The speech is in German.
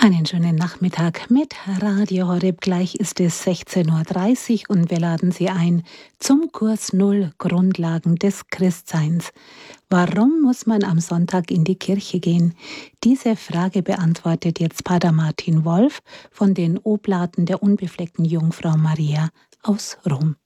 Einen schönen Nachmittag mit Radio Horeb. Gleich ist es 16:30 Uhr und wir laden Sie ein zum Kurs Null Grundlagen des Christseins. Warum muss man am Sonntag in die Kirche gehen? Diese Frage beantwortet jetzt Pater Martin Wolf von den Oblaten der unbefleckten Jungfrau Maria aus Rom.